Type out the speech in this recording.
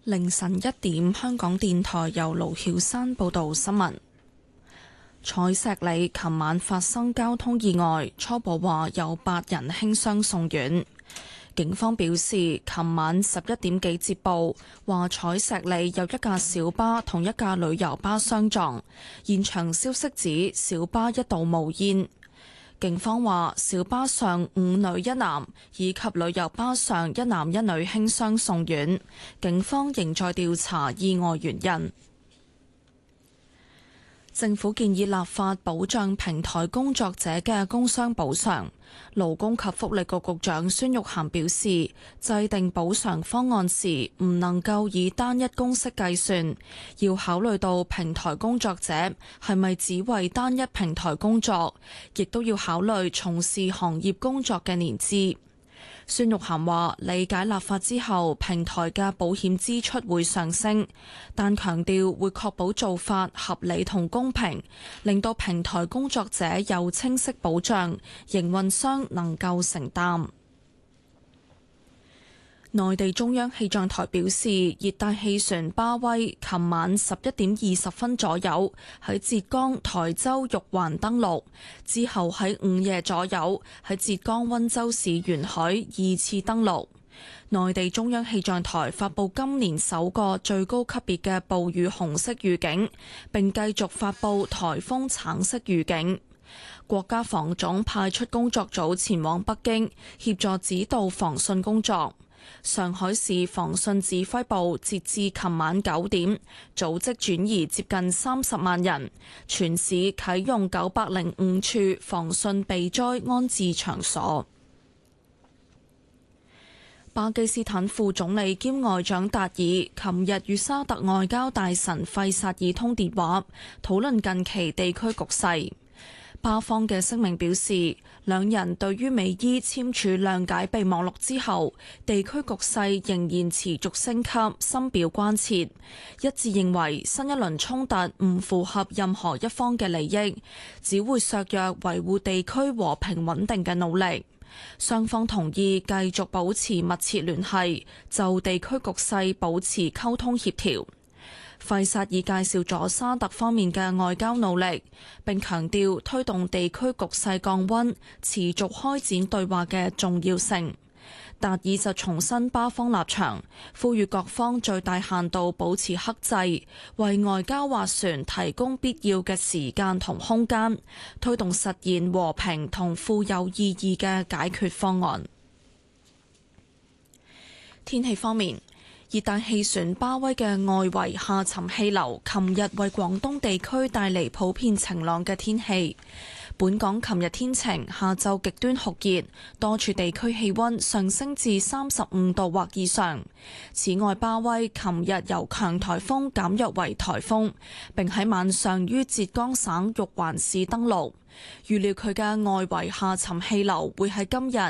凌晨1點，香港電台由盧曉山報道新聞。彩石里琴晚發生交通意外，初步話有8人輕傷送院。警方表示，琴晚11點幾接報，話彩石里有一架小巴同一架旅遊巴相撞，現場消息指小巴一度冒煙。警方話小巴上5女1男，以及旅遊巴上1男1女輕傷送院。警方仍在調查意外原因。政府建議立法保障平台工作者嘅工傷補償。勞工及福利局局長孫玉菡表示，制定補償方案時唔能夠以單一公式計算，要考慮到平台工作者係咪只為單一平台工作，亦都要考慮從事行業工作嘅年資。孫玉菡話：理解立法之後，平台嘅保險支出會上升，但強調會確保做法合理同公平，令到平台工作者有清晰保障，營運商能夠承擔。內地中央氣象台表示，熱帶氣旋巴威琴晚11點20分左右喺浙江台州玉環登陸，之後喺午夜左右喺浙江溫州市沿海2次登陸。內地中央氣象台發布今年首個最高級別嘅暴雨紅色預警，並繼續發布颱風橙色預警。國家防總派出工作組前往北京協助指導防汛工作。上海市防汛指揮部截至琴晚9點，組織轉移接近30萬人，全市啟用905處防汛避災安置場所。巴基斯坦副總理兼外長達爾琴日與沙特外交大臣費薩爾通電話，討論近期地區局勢。巴方嘅聲明表示，兩人對於美伊簽署諒解備忘錄之後，地區局勢仍然持續升級，深表關切，一致認為新一輪衝突唔符合任何一方嘅利益，只會削弱維護地區和平穩定嘅努力。雙方同意繼續保持密切聯繫，就地區局勢保持溝通協調。費薩爾介紹咗沙特方面嘅外交努力，並強調推動地區局勢降溫、持續開展對話嘅重要性。達爾就重申巴方立場，呼籲各方最大限度保持克制，為外交斡旋提供必要嘅時間同空間，推動實現和平同富有意義嘅解決方案。天氣方面，熱帶氣旋巴威嘅外圍下沉氣流琴日為廣東地區帶嚟普遍晴朗嘅天氣。本港琴日天晴，下晝極端酷熱，多處地區氣溫上升至35度或以上。此外，巴威琴日由強颱風減弱為颱風，並喺晚上於浙江省玉環市登陸。預料佢嘅外圍下沉氣流會喺今日